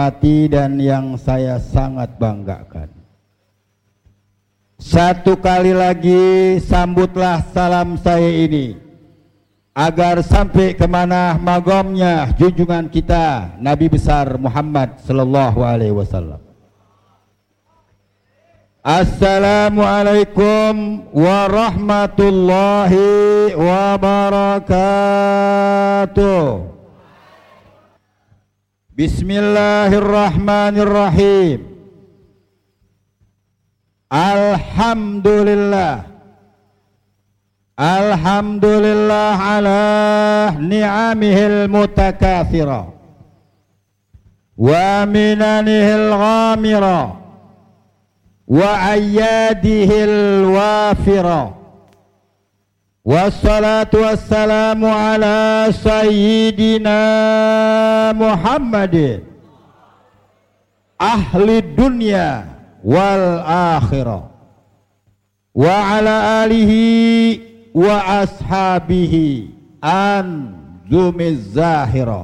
hati dan yang saya sangat banggakan. Satu kali lagi sambutlah salam saya ini agar sampai kemana magomnya junjungan kita Nabi besar Muhammad sallallahu alaihi wasallam. Assalamualaikum warahmatullahi wabarakatuh. Bismillahirrahmanirrahim. Alhamdulillah. Alhamdulillah ala ni'amihil mutakathira wa minanihil ghamira wa ayyadihil wafira. Wassalatu wassalamu ala sayyidina Muhammadin ahli dunya wal akhirah wa ala alihi wa ashabihi anzumiz zahira.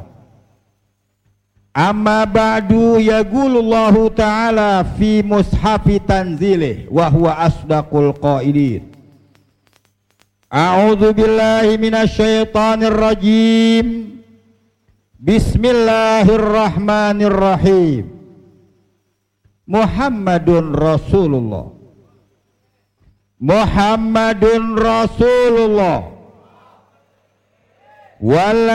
Amma ba'du, yaqulullahu ta'ala fi mushafi tanzilih wa huwa asdaqul qailin. A'udzu billahi minasyaitonir rajim. Bismillahirrahmanirrahim. Muhammadun Rasulullah. Muhammadun Rasulullah.